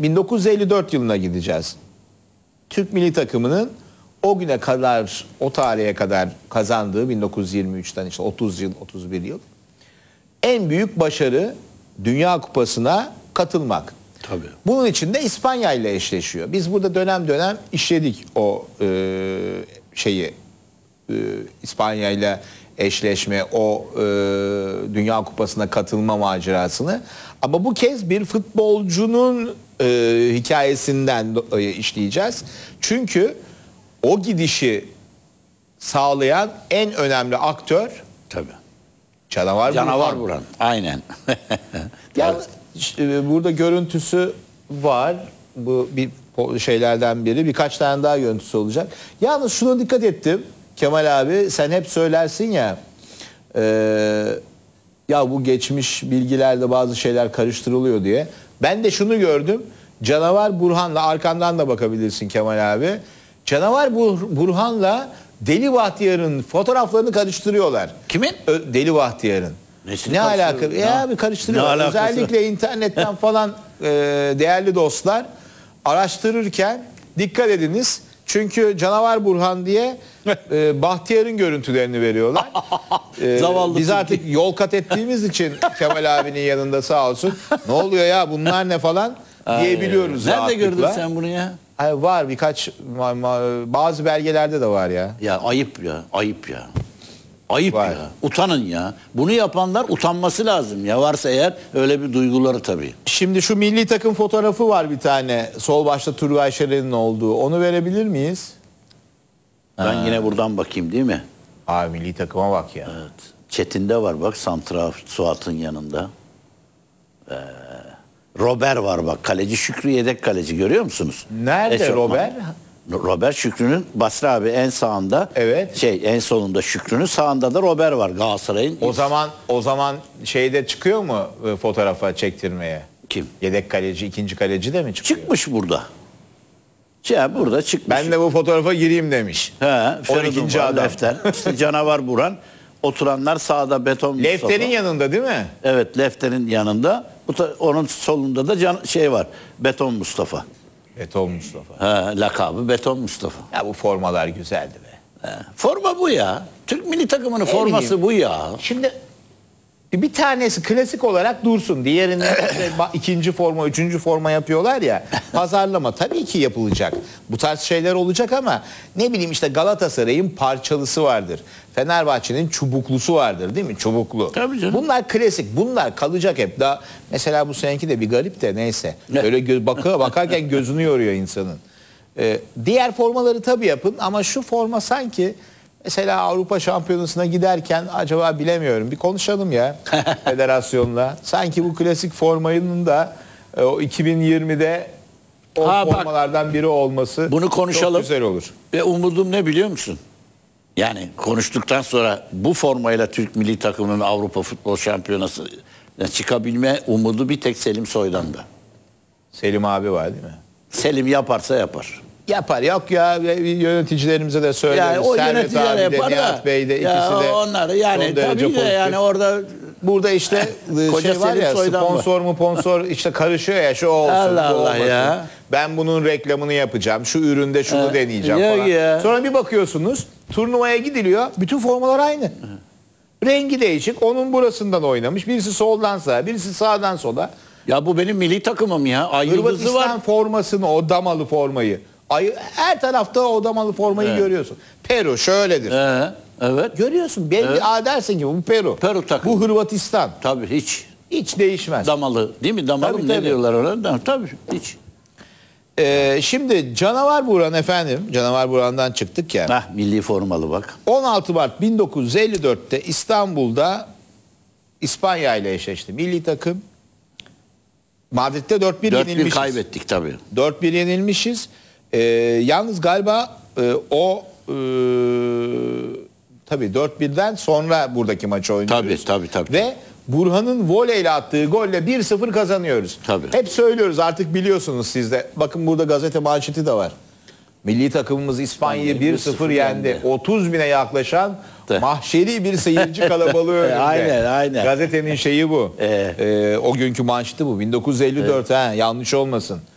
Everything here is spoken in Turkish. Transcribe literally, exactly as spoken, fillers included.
bin dokuz yüz elli dört yılına gideceğiz. Türk milli takımının o güne kadar, o tarihe kadar kazandığı bin dokuz yüz yirmi üçten işte otuz yıl, otuz bir yıl en büyük başarı Dünya Kupası'na katılmak. Tabii. Bunun için de İspanya ile eşleşiyor. Biz burada dönem dönem işledik o e, şeyi e, İspanya ile eşleşme, o e, Dünya Kupası'na katılma macerasını. Ama bu kez bir futbolcunun e, hikayesinden e, işleyeceğiz. Çünkü o gidişi sağlayan en önemli aktör Tabii. Canavar, Canavar Burhan. Burhan. Aynen. Yani işte burada görüntüsü var. Bu bir şeylerden biri. Birkaç tane daha görüntüsü olacak. Yalnız şuna dikkat ettim. Kemal abi sen hep söylersin ya e, ya bu geçmiş bilgilerde bazı şeyler karıştırılıyor diye. Ben de şunu gördüm. Canavar Burhan'la arkandan da bakabilirsin Kemal abi. Canavar Bur- Burhan'la Deli Bahtiyar'ın fotoğraflarını karıştırıyorlar. Kimin? Ö- Deli Bahtiyar'ın. Nesini Ne alaka? karıştırıyor? Ya Ne- bir karıştırıyor. ne alakası? Özellikle internetten falan e, değerli dostlar araştırırken dikkat ediniz. Çünkü Canavar Burhan diye e, Bahtiyar'ın görüntülerini veriyorlar. E, Zavallı biz Türkiye. artık yol kat ettiğimiz için Kemal abinin yanında sağ olsun. Ne oluyor ya bunlar ne falan diyebiliyoruz Nerede rahatlıkla. gördün sen bunu ya? Ay, var birkaç ma- ma- bazı belgelerde de var ya. Ya ayıp ya. Ayıp ya. Ayıp Var. ya. Utanın ya. Bunu yapanlar utanması lazım ya. Varsa eğer öyle bir duyguları tabii. Şimdi şu milli takım fotoğrafı var bir tane. Sol başta Turgay Şeren'in olduğu. Onu verebilir miyiz? Ben yine buradan bakayım değil mi? Abi milli takıma bak ya. Evet. Çetin'de var bak Santraf Suat'ın yanında. Ee, Robert var bak kaleci Şükrü yedek kaleci görüyor musunuz? Nerede Eşofman. Robert? Robert Şükrü'nün Basri abi en sağında. Evet. Şey en solunda Şükrü'nün sağında da Robert var Galatasaray'ın. O zaman o zaman şeyde çıkıyor mu e, fotoğrafa çektirmeye? Kim? Yedek kaleci, ikinci kaleci de mi çıkıyor? Çıkmış burada. Şey burada çıkmış. Ben de bu fotoğrafa gireyim demiş. He, Feridun ikinci var, adam. Lefter. İşte Canavar Burhan. Oturanlar sağda Beton Mustafa. Lefter'in yanında değil mi? Evet, Lefter'in yanında. Bu ta- onun solunda da can, şey var. Beton Mustafa. Beton Mustafa. He, lakabı Beton Mustafa. Ya bu formalar güzeldi be. He, forma bu ya. Türk milli takımının Ne forması bileyim. bu ya. Şimdi bir tanesi klasik olarak dursun. Diğerinde işte ba- ikinci forma, üçüncü forma yapıyorlar ya. Pazarlama tabii ki yapılacak. Bu tarz şeyler olacak ama ne bileyim işte Galatasaray'ın parçalısı vardır. Fenerbahçe'nin çubuklusu vardır değil mi? Çubuklu. Tabii canım. Bunlar klasik. Bunlar kalacak hep. Daha mesela bu seninki de bir garip de neyse. Ne? Böyle gö- bakıyor, bakarken gözünü yoruyor insanın. Ee, diğer formaları tabii yapın ama şu forma sanki mesela Avrupa Şampiyonası'na giderken acaba bilemiyorum bir konuşalım ya federasyonla. Sanki bu klasik formayının da e, o iki bin yirmide o Ha, bak. formalardan biri olması Bunu konuşalım. çok güzel olur. Ve umudum ne biliyor musun? Yani konuştuktan sonra bu formayla Türk milli takımının Avrupa Futbol Şampiyonası çıkabilme umudu bir tek Selim Soydan'da. Selim abi var değil mi? Selim yaparsa yapar. Yapar yok ya ve yöneticilerimize de söyleriz. Yani o Servet yöneticiler abi de, yapar da. Nihat Bey de ya ikisi de onlar yani son derece tabii de pozitif. yani orada Burada işte e, Koca şey var Selim ya Soydan var. sponsor mu sponsor işte karışıyor ya şu olsun Allah bu Allah olmasın. ya. Ben bunun reklamını yapacağım. Şu üründe şunu Ha, deneyeceğim yok falan. ya. Sonra bir bakıyorsunuz turnuvaya gidiliyor. Bütün formalar aynı. Rengi değişik. Onun burasından oynamış. Birisi soldan sağa, birisi sağdan sola. ya bu benim milli takımım ya. Ay yıldızı var. Hırvatistan formasını, o damalı formayı. Ay, her tarafta o damalı formayı Evet. görüyorsun. Peru şöyledir. Ee, evet. Görüyorsun. Belli Evet. Aa, dersin ki bu Peru. Peru takımı. Bu Hırvatistan. Tabii hiç. Hiç değişmez. Damalı değil mi? Damalı Tabii, mı? Ne tabii. diyorlar ona? Da- Tabii hiç. Ee, şimdi Canavar Burhan efendim. Canavar Burhan'dan çıktık ya. Hah milli formalı bak. on altı Mart bin dokuz yüz elli dörtte İstanbul'da İspanya ile eşleşti. Milli takım. Madrid'de dört bir dört bir yenilmişiz. kaybettik tabii. dört bir yenilmişiz. Ee, yalnız galiba e, o e, tabii dört birden sonra buradaki maçı oynuyoruz. Tabii, tabii, tabii. Ve Burhan'ın voleyle attığı golle bir sıfır kazanıyoruz. Tabii. Hep söylüyoruz artık biliyorsunuz siz de. Bakın burada gazete manşeti de var. Milli takımımız İspanya'yı bir sıfır yendi. yendi. otuz bine yaklaşan De. mahşeri bir seyirci kalabalığı önünde. Aynen, aynen. Gazetenin şeyi bu. Ee. Ee, o günkü manşeti bu. bin dokuz yüz elli dört ha yanlış olmasın.